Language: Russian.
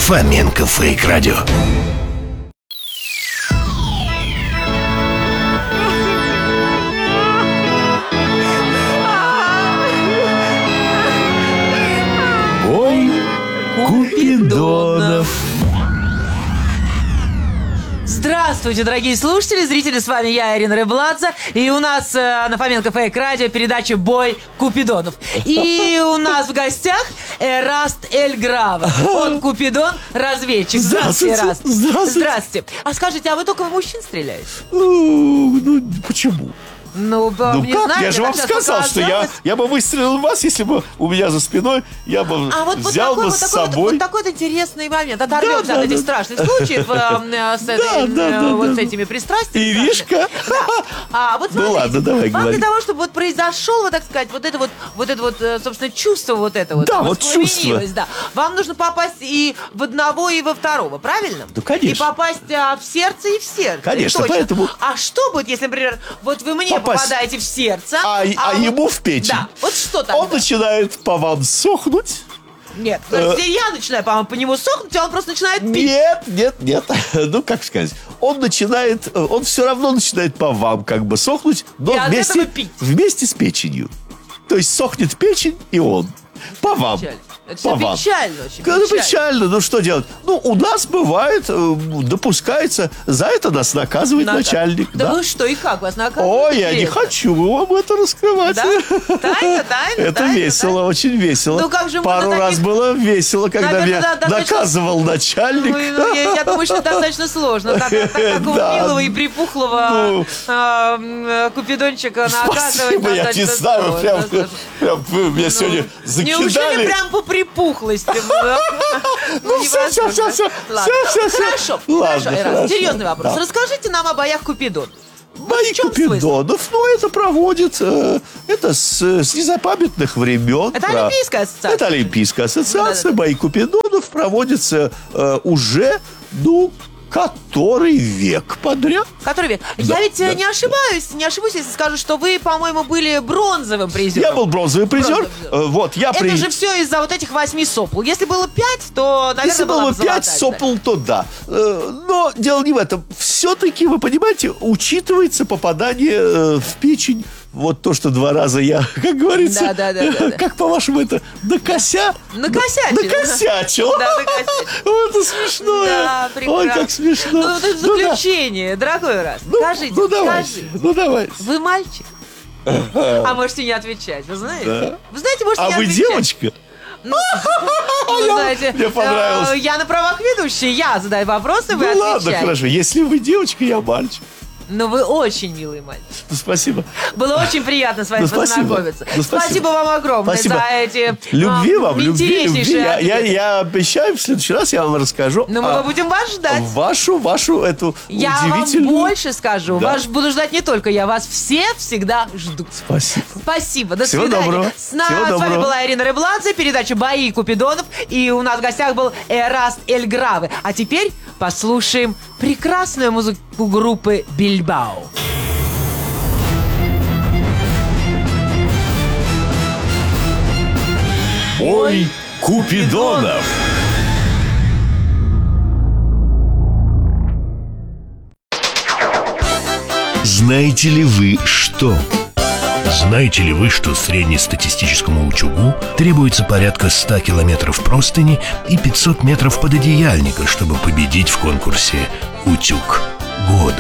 Фоменко Фейк Радио. Бой Купидонов. Здравствуйте, дорогие слушатели, зрители, с вами я, Ирина Рыбладзе. И у нас на Фоменко Фейк Радио передача «Бой Купидонов». И у нас в гостях Эраст Эль Граве. Он Купидон, разведчик. Здравствуйте, Эраст. Здравствуйте. А скажите, а вы только в мужчин стреляете? Ну, почему? Ну, не как? знаю, Я же вам сказал, что я бы выстрелил в вас, если бы у меня за спиной я бы взял бы с собой. Вот такой вот интересный момент. Оторвемся от этих страшных случаев с этими пристрастиями. Иришка. Вот Ну ладно, давай вам говори. для того, чтобы вот произошел, вот так сказать, вот это вот, собственно, чувство вот это вот. Да, вот чувство. Да. Вам нужно попасть и в одного, и во второго, правильно? Да, конечно. И попасть в сердце, и в сердце. Конечно, Точно. поэтому. А что будет, если, например, вот вы мне попадаете в сердце, а ему в печень. Да, вот что тогда? Он начинает по вам сохнуть. Нет, если я начинаю по нему сохнуть, а он просто начинает пить. Нет. Ну, как сказать, он все равно начинает по вам как бы сохнуть, но И от этого пить. вместе с печенью. То есть сохнет печень и он. По вам. Печально. Это По все вам. печально очень. Печально. Ну, что делать? Ну, у нас бывает, допускается, за это нас наказывает начальник. Да вы что, и как вас наказывают? Ой, я не Интересно. хочу вам это раскрывать. Да? Тайна? Это тайна, весело, тайна. очень весело. Ну, как же Пару можно раз таких- было весело, когда Наверное, меня достаточно- наказывал начальник. Ну, я думаю, что достаточно сложно. Такого Да. милого и припухлого купидончика наказывать Спасибо, я не достаточно знаю, сложно. прям вы меня сегодня Неужели закидали. прям по припухлости? Ну, все. Хорошо, Эраст, серьезный вопрос. Да. Расскажите нам о боях Купидон. Бои в чем Купидонов, это проводит, это с незапамятных времен. Это Олимпийская ассоциация. Это Олимпийская ассоциация. Да. Бои Купидонов проводятся уже, который век подряд. Который век? Да, Я ведь да. не ошибусь, если скажу, что вы, по-моему, были бронзовым призером. Я был бронзовый призер. Это же все из-за вот этих 8 сопл. Если было 5, то, наверное, Если была было бы 5 золотая сопл, то да. Но дело не в этом. Все-таки, вы понимаете, учитывается попадание в печень. Вот то, что 2 раза я, как говорится, Да. как по-вашему это, накосячил. Накосячил. Да, накосячил. Ой, это смешно. Да, прекрасно. Ой, как смешно. Ну, вот это заключение, дорогой раз. Скажите, Ну, давай. вы мальчик? А можете не отвечать, вы знаете? Да. Вы знаете, можете А не вы отвечать. девочка? Вы знаете, Мне понравилось. я на правах ведущей, я задаю вопросы, вы Ну, ладно, отвечаете. хорошо. Если вы девочка, я мальчик. Но вы очень милый мальчик. Ну, спасибо. Было очень приятно с вами Ну, спасибо. познакомиться. Ну, спасибо. вам огромное Спасибо. за эти Любви вам, любви. интереснейшие ответы. Я обещаю, в следующий раз я вам расскажу. Но мы будем вас ждать. Вашу эту Я вам удивительную... больше скажу. Да. Вас буду ждать не только я, вас все всегда ждут. Спасибо. Спасибо, до Всего свидания. доброго. С Всего вами доброго. была Ирина Рыбладзе, передача «Бои Купидонов». И у нас в гостях был Эраст Эль Граве. А теперь послушаем прекрасную музыку группы «Бильбао». Бой Купидонов. Знаете ли вы что? Знаете ли вы, что среднестатистическому утюгу требуется порядка 100 километров простыни и 500 метров пододеяльника, чтобы победить в конкурсе «Утюг года»?